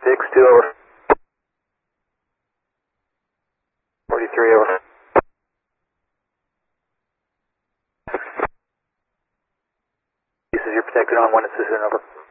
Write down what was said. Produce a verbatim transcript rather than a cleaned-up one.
six two over. forty-three over. This is your protected on one assistant over.